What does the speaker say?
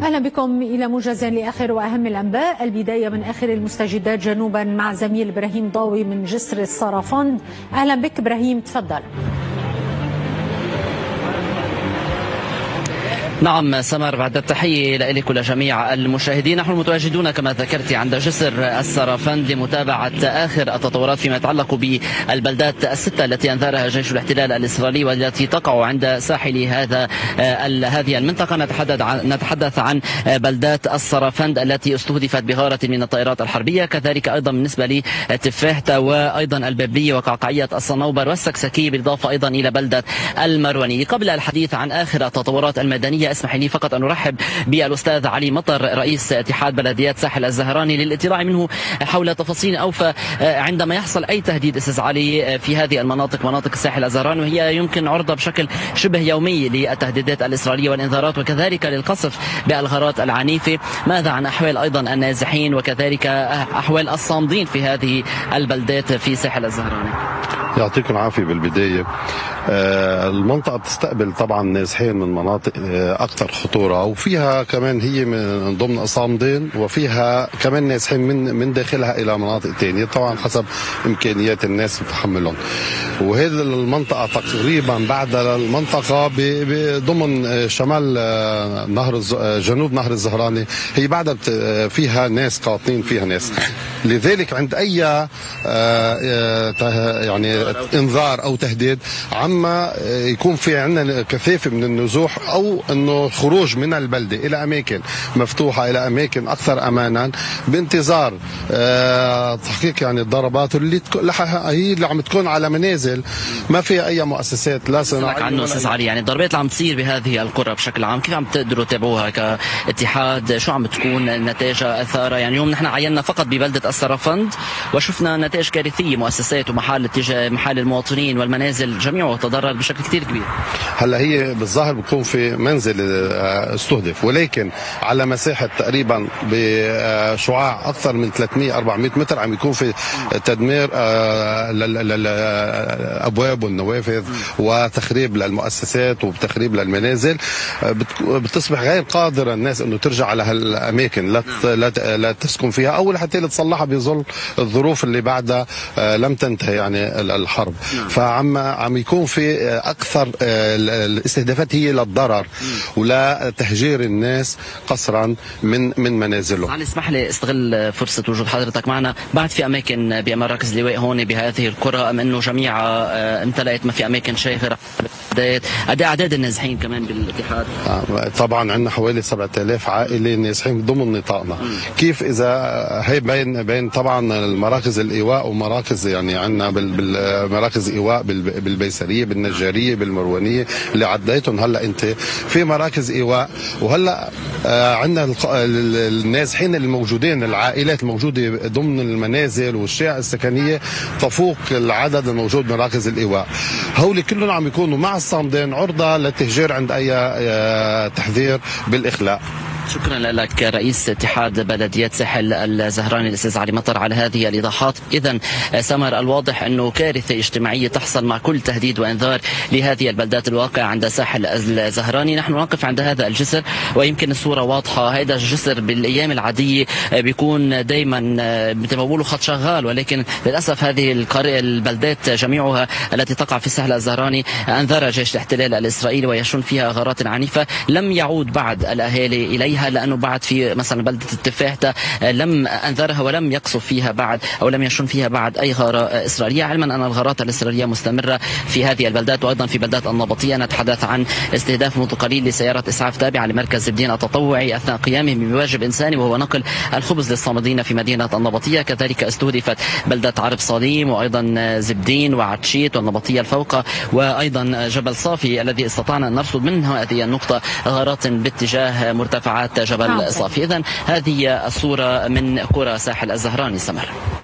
أهلا بكم إلى موجز لآخر وأهم الأنباء. البداية من آخر المستجدات جنوبا مع زميل إبراهيم ضاوي من جسر الصرافند. أهلا بك إبراهيم، تفضل. نعم سمر، بعد التحية لك ولجميع المشاهدين. نحن متواجدون كما ذكرت عند جسر الصرافند لمتابعة آخر التطورات فيما يتعلق بالبلدات الستة التي أنذرها جيش الاحتلال الإسرائيلي والتي تقع عند ساحل هذه المنطقة. نتحدث عن بلدات الصرافند التي استهدفت بغارة من الطائرات الحربية، كذلك أيضا بالنسبة لتفاحتة وأيضا البابلية وقعقعية الصنوبر والسكسكي، بالإضافة أيضا إلى بلدة المرواني. قبل الحديث عن آخر التطورات الميدانية اسمح لي فقط أن أرحب بالأستاذ علي مطر رئيس اتحاد بلديات ساحل الزهراني للاطلاع منه حول تفاصيل أوفى عندما يحصل أي تهديد أستاذ علي في هذه المناطق، مناطق الساحل الزهراني، وهي يمكن عرضة بشكل شبه يومي للتهديدات الإسرائيلية والإنذارات وكذلك للقصف بالغارات العنيفة. ماذا عن أحوال أيضا النازحين وكذلك أحوال الصامدين في هذه البلدات في ساحل الزهراني؟ يعطيكم العافية. بالبداية المنطقة بتستقبل طبعا نازحين من مناطق أكثر خطورة، وفيها كمان هي من ضمن الصامدين، وفيها كمان نازحين من داخلها إلى مناطق ثانية طبعا حسب إمكانيات الناس وتحملهم. وهذه المنطقة تقريبا بعد المنطقة ضمن شمال جنوب نهر الزهراني هي بعد فيها ناس قاطنين، فيها ناس. لذلك عند أي يعني انذار أو تهديد عما يكون في عندنا كثافة من النزوح أو أنه خروج من البلدة إلى أماكن مفتوحة، إلى أماكن أكثر أمانا، بانتظار تحقيق يعني الضربات اللي هي اللي عم تكون على منازل ما في أي مؤسسات لا صناعية. عنه أستاذ علي، يعني الضربات اللي عم تصير بهذه القرى بشكل عام كيف عم تقدروا تتابعوها كاتحاد؟ شو عم تكون نتائجها أثارها؟ يعني اليوم نحن عينا فقط ببلدة الصرافند وشفنا نتائج كارثية، مؤسسات ومحال المواطنين والمنازل جميعه تضرر بشكل كثير كبير. هلا هي بالظاهر بيكون في منزل استهدف، ولكن على مساحة تقريبا بشعاع أكثر من 300-400 متر عم يكون في تدمير للأبواب والنوافذ وتخريب للمؤسسات وتخريب للمنازل. بتصبح غير قادرة الناس أنه ترجع على هالأماكن لا تسكن فيها، أو حتى تصلحها بظل الظروف اللي بعدها لم تنتهي يعني الحرب. فعم يكون في أكثر الاستهدافات هي للضرر ولا تهجير الناس قسرا من منازلهم. علي اسمح لي استغل فرصة وجود حضرتك معنا. بعد في أماكن بمراكز لواء هون بهذه القرى أم أنه جميعها امتلأت؟ ما في أماكن شاغرة؟ أعداد النازحين كمان بالاتحاد؟ طبعا عندنا حوالي 7000 عائلة نازحين ضمن نطاقنا. كيف إذا هي بين طبعا المراكز الإيواء ومراكز يعني عندنا بالمراكز إيواء بالبيسرية بالنجارية بالمروانية اللي عديتهم هلا انت في مراكز إيواء، وهلا عندنا النازحين الموجودين، العائلات الموجودة ضمن المنازل والشارع السكنية تفوق العدد الموجود بمراكز الإيواء. هول كلهم عم يكونوا مع الصامدين عرضة للتهجير عند أي تحذير بالإخلاء. شكرا لك رئيس اتحاد بلديات ساحل الزهراني الأستاذ علي مطر على هذه الإيضاحات. إذن سمر، الواضح أنه كارثة اجتماعية تحصل مع كل تهديد وإنذار لهذه البلدات الواقعة عند ساحل الزهراني. نحن نقف عند هذا الجسر ويمكن الصورة واضحة. هذا الجسر بالأيام العادية بيكون دايما مثل ما بيقولوا خط شغال، ولكن للأسف هذه البلدات جميعها التي تقع في ساحل الزهراني أنذر جيش الاحتلال الإسرائيلي ويشن فيها غارات عنيفة لم يعود بعد الأهالي إليها، لأنه بعد في مثلا بلدة التفاحتة لم أنذرها ولم يقصف فيها بعد أو لم يشن فيها بعد أي غارة إسرائيلية، علما أن الغارات الإسرائيلية مستمرة في هذه البلدات. وأيضا في بلدات النبطية نتحدث عن استهداف منذ قليل لسيارة إسعاف تابعة لمركز زبدين التطوعي أثناء قيامهم بواجب إنساني وهو نقل الخبز للصامدين في مدينة النبطية. كذلك استهدفت بلدة عرب صليم وأيضا زبدين وعتشيت والنبطية الفوقة وأيضا جبل صافي الذي استطعنا أن نرصد منه هذه النقطة غارات باتجاه مرتفعات جبل صافي. إذن هذه الصورة من قرى ساحل الزهراني. سمر.